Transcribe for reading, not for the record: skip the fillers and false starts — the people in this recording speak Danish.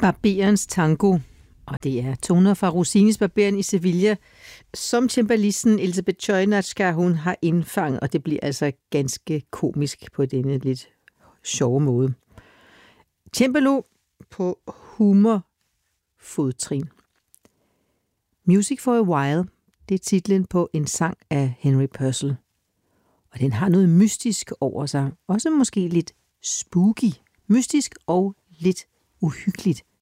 Barberens tango, og det er toner fra Rossinis Barberen i Sevilla, som cembalisten Elisabeth Chojnacka, hun har indfanget, og det bliver altså ganske komisk på denne lidt sjove måde. Cembalo på humorfodtrin. Music for a While, det er titlen på en sang af Henry Purcell. Og den har noget mystisk over sig, også måske lidt spooky, mystisk og lidt uhyggeligt.